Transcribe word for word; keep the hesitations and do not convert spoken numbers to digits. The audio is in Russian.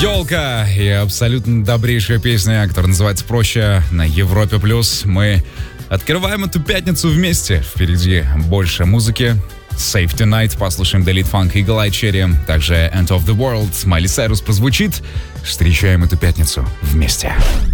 Елка и абсолютно добрейшая песня, которая называется «Проще» на Европе плюс. Мы открываем эту пятницу вместе. Впереди больше музыки. Save Tonight, послушаем Delete Funk, Eagle Eye Cherry, также End of the World, Miley Cyrus прозвучит. Встречаем эту пятницу вместе.